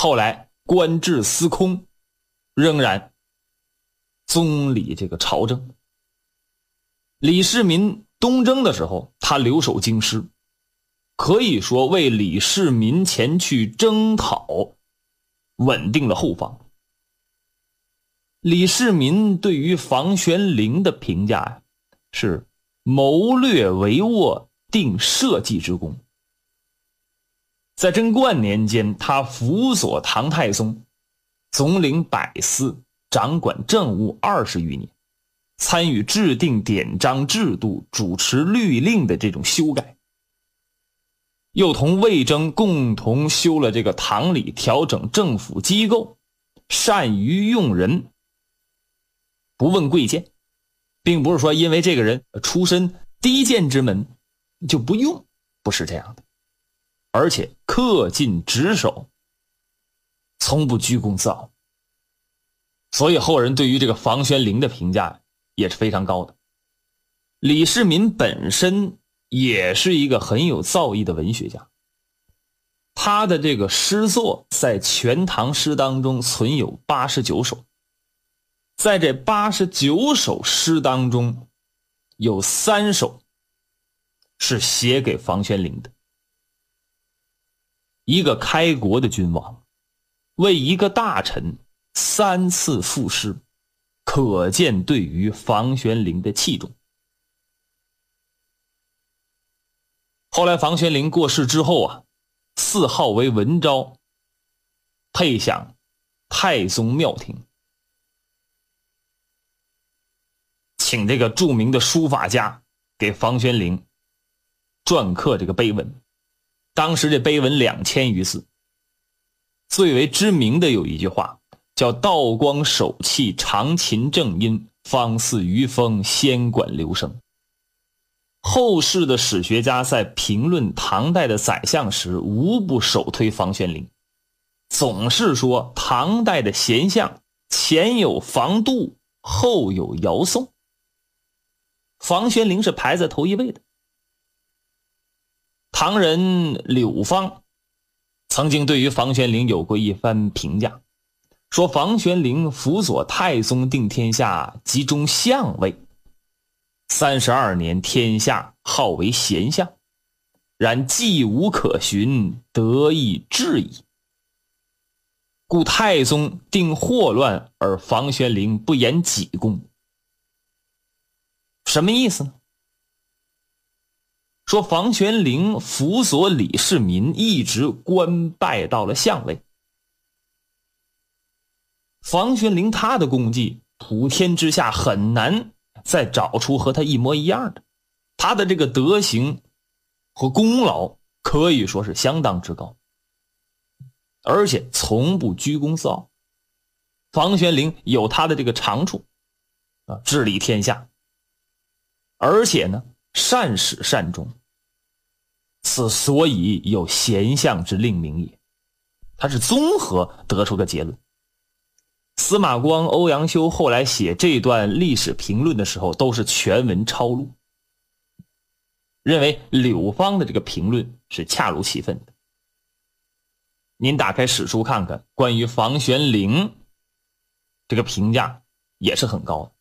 后来官至司空，仍然总理这个朝政。李世民东征的时候，他留守京师，可以说为李世民前去征讨稳定了后方。李世民对于房玄龄的评价是谋略帷幄，定社稷之功。在贞观年间，他辅佐唐太宗，总领百司，掌管政务20余年，参与制定典章制度，主持律令的这种修改，又同魏征共同修了这个唐礼，调整政府机构，善于用人，不问贵贱，并不是说因为这个人出身低贱之门就不用，不是这样的，而且恪尽职守，从不居功自傲。所以后人对于这个房玄龄的评价也是非常高的。李世民本身也是一个很有造诣的文学家，他的这个诗作在《全唐诗》当中存有89首，在这89首诗当中，有3首是写给房玄龄的。一个开国的君王为一个大臣3次赋诗，可见对于房玄龄的器重。后来房玄龄过世之后啊，谥号为文昭，配享太宗庙庭，请这个著名的书法家给房玄龄篆刻这个碑文。当时这碑文2000余字，最为知名的有一句话叫道光手气长琴正音，方似余风仙管流声。后世的史学家在评论唐代的宰相时，无不首推房玄龄，总是说唐代的贤相前有房度，后有姚宋，房玄龄是排在头一位的。唐人柳芳曾经对于房玄龄有过一番评价，说房玄龄辅佐太宗定天下，集中相位，32年天下，号为贤相，然技无可循，得意至矣。故太宗定祸乱，而房玄龄不言己功。什么意思呢？说房玄龄辅佐李世民，一直官拜到了相位。房玄龄他的功绩，普天之下很难再找出和他一模一样的，他的这个德行和功劳可以说是相当之高，而且从不居功自傲。房玄龄有他的这个长处治理天下，而且呢善始善终，此所以有贤相之令名也。他是综合得出个结论。司马光、欧阳修后来写这段历史评论的时候，都是全文抄录，认为柳芳的这个评论是恰如其分的。您打开史书看看，关于房玄龄这个评价也是很高的。